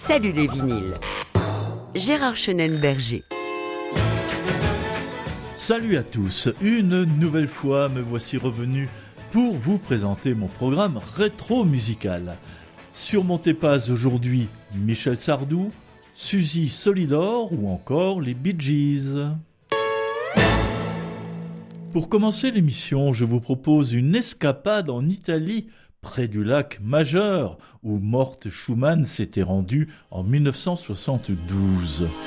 Salut les vinyles. Gérard Chenenne-Berger. Salut à tous, une nouvelle fois me voici revenu pour vous présenter mon programme rétro-musical. Sur mon TEPAS aujourd'hui, Michel Sardou, Suzy Solidor ou encore les Bee Gees. Pour commencer l'émission, je vous propose une escapade en Italie, près du lac Majeur, où Mort Schumann s'était rendu en 1972.